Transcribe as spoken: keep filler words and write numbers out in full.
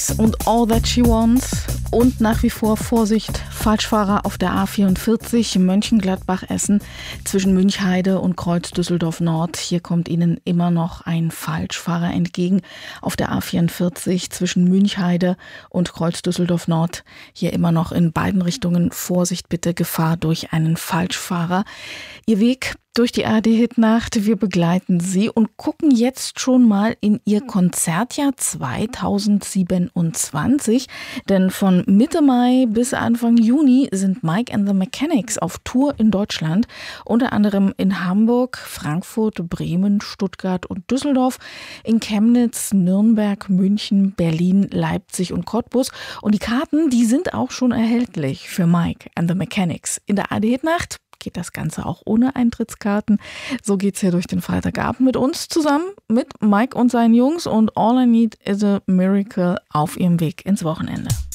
Mechanics und All That She Wants und nach wie vor Vorsicht, Falschfahrer auf der A vierundvierzig Mönchengladbach-Essen zwischen Münchheide und Kreuz Düsseldorf Nord. Hier kommt Ihnen immer noch ein Falschfahrer entgegen auf der A vierundvierzig zwischen Münchheide und Kreuz Düsseldorf Nord. Hier immer noch in beiden Richtungen Vorsicht bitte, Gefahr durch einen Falschfahrer. Ihr Weg durch die A R D-Hitnacht, wir begleiten Sie und gucken jetzt schon mal in Ihr Konzertjahr zweitausendsiebenundzwanzig. Denn von Mitte Mai bis Anfang Juni sind Mike and the Mechanics auf Tour in Deutschland. Unter anderem in Hamburg, Frankfurt, Bremen, Stuttgart und Düsseldorf, in Chemnitz, Nürnberg, München, Berlin, Leipzig und Cottbus. Und die Karten, die sind auch schon erhältlich für Mike and the Mechanics. In der A R D-Hitnacht geht das Ganze auch ohne Eintrittskarten. So geht's hier durch den Freitagabend mit uns zusammen, mit Mike und seinen Jungs und All I Need is a Miracle auf ihrem Weg ins Wochenende.